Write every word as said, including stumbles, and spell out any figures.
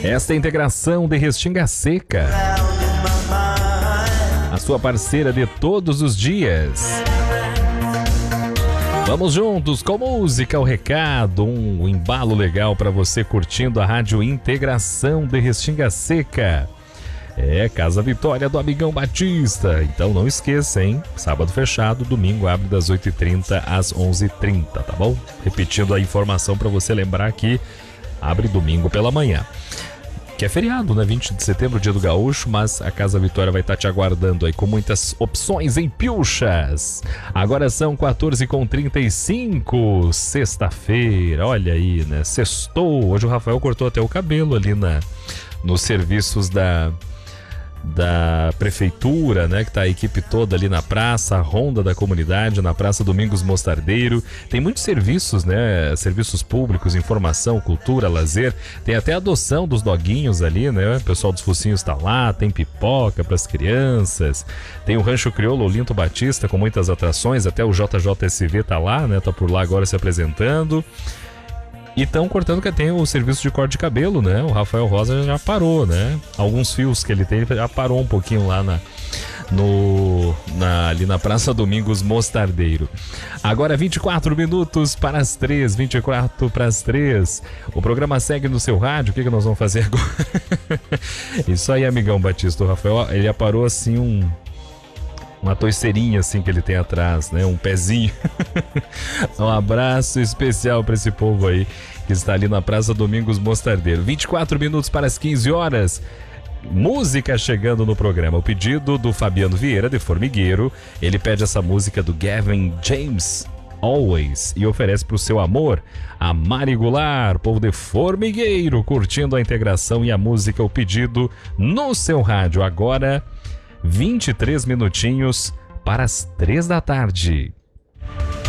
Esta é a integração de Restinga Seca, a sua parceira de todos os dias. Vamos juntos com música, o recado, um embalo legal para você curtindo a Rádio Integração de Restinga Seca. É, Casa Vitória do Amigão Batista. Então não esqueça, hein? Sábado fechado, domingo abre das oito e trinta às onze e trinta, tá bom? Repetindo a informação para você lembrar que abre domingo pela manhã. Que é feriado, né? vinte de setembro, dia do gaúcho, mas a Casa Vitória vai estar te aguardando aí com muitas opções em pilchas. Agora são quatorze e trinta e cinco, sexta-feira, olha aí, né? Sextou. Hoje o Rafael cortou até o cabelo ali na, nos serviços da... da prefeitura, né, que tá a equipe toda ali na praça, a ronda da comunidade, na Praça Domingos Mostardeiro. Tem muitos serviços, né, serviços públicos, informação, cultura, lazer, tem até a adoção dos doguinhos ali, né, o pessoal dos focinhos tá lá, tem pipoca pras crianças, tem o Rancho Crioulo Olinto Batista com muitas atrações, até o J J S V tá lá, né, tá por lá agora se apresentando. E estão cortando que tem o serviço de corte de cabelo, né? O Rafael Rosa já parou, né? Alguns fios que ele tem, ele já parou um pouquinho lá na, no, na, ali na Praça Domingos Mostardeiro. Agora vinte e quatro minutos para as três, vinte e quatro para as três. O programa segue no seu rádio. O que, que nós vamos fazer agora? Isso aí, amigão Batista. O Rafael, ele aparou assim um... uma toiceirinha assim que ele tem atrás, né? Um pezinho. Um abraço especial para esse povo aí que está ali na Praça Domingos Mostardeiro. vinte e quatro minutos para as quinze horas. Música chegando no programa. O pedido do Fabiano Vieira, de Formigueiro. Ele pede essa música do Gavin James, Always, e oferece para o seu amor, a Mari Goulart, povo de Formigueiro, curtindo a integração e a música, o pedido no seu rádio. Agora vinte e três minutinhos para as três da tarde.